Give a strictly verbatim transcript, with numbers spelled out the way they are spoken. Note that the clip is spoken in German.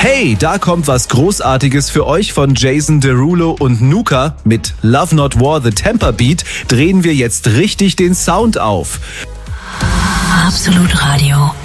Hey, da kommt was Großartiges für euch von Jason Derulo und Nuka. Mit Love Not War The Temper Beat drehen wir jetzt richtig den Sound auf. Absolut Radio.